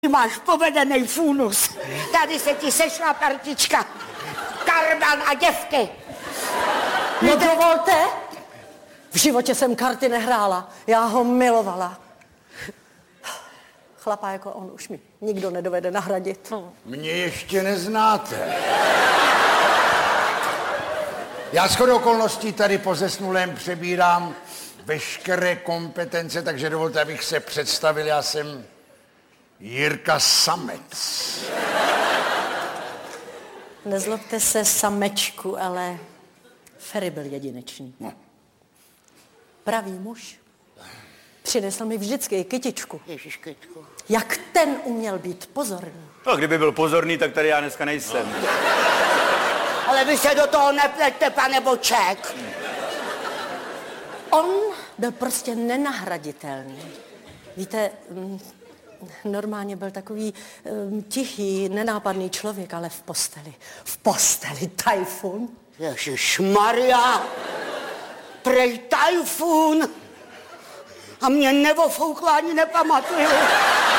Máš povedený funus. Tady se ti sešla partička. Karban a děvky. No dovolte. V životě jsem karty nehrála. Já ho milovala. Chlapa jako on už mi nikdo nedovede nahradit. Mě ještě neznáte. Já shodou okolností tady po zesnulém přebírám veškeré kompetence, takže dovolte, abych se představil. Já jsem Jirka Samec. Nezlobte se, samečku, ale Ferry byl jedinečný. No. Pravý muž. Přinesl mi vždycky kytičku. Ježiš, kytku. Jak ten uměl být pozorný. No, kdyby byl pozorný, tak tady já dneska nejsem. Ale vy se do toho nepleťte, pane Boček. On byl prostě nenahraditelný. Víte, normálně byl takový tichý, nenápadný člověk, ale v posteli tajfun. Ježišmarja, prej tajfun. A mě nevofoukla ani nepamatuju.